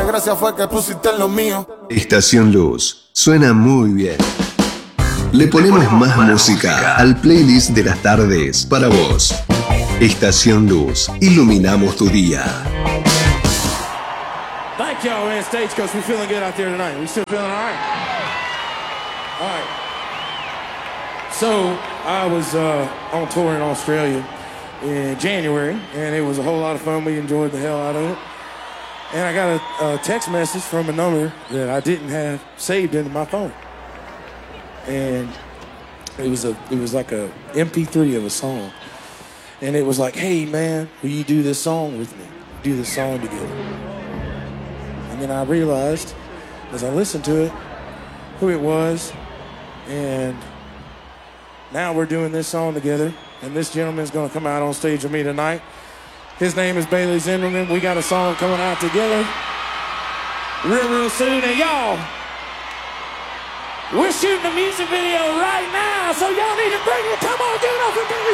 gracia fue que pusiste en lo mío. Estación Luz, suena muy bien. Le ponemos más música al playlist de las tardes para vos. Estación Luz, iluminamos tu día. Thank y'all, man. Stagecoach, we feeling good out there tonight. We still feeling all right? All right. So, I was on tour in Australia in January, and it was a whole lot of fun. We enjoyed the hell out of it. And I got a text message from a number that I didn't have saved into my phone. And it was like a MP3 of a song. And it was like, hey, man, will you do this song with me? Do this song together. And then I realized, as I listened to it, who it was. And now we're doing this song together. And this gentleman's going to come out on stage with me tonight. His name is Bailey Zimmerman. We got a song coming out together real soon. And y'all, we're shooting a music video right now, so y'all need to bring it. Come on, give it up for Bailey.